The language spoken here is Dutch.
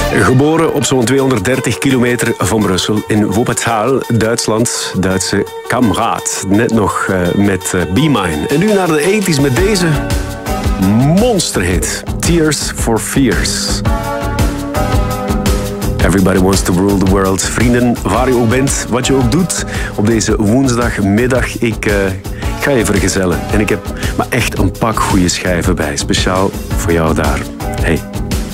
Geboren op zo'n 230 kilometer van Brussel in Wuppertal, Duitsland. Duitse kameraad. Net nog met Be Mine. En nu naar de 80's met deze monsterhit. Tears for Fears. Everybody wants to rule the world. Vrienden, waar je ook bent, wat je ook doet. Op deze woensdagmiddag, ik ga je vergezellen. En ik heb maar echt een pak goede schijven bij. Speciaal voor jou daar. Hey.